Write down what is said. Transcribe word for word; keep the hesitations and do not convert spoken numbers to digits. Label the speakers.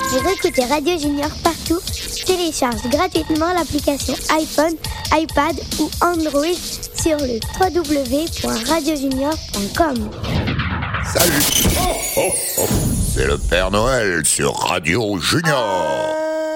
Speaker 1: Pour écouter Radio Junior partout, télécharge gratuitement l'application iPhone, iPad ou Android sur le w w w point radio junior point com.
Speaker 2: Salut, oh, oh, oh. C'est le Père Noël sur Radio Junior.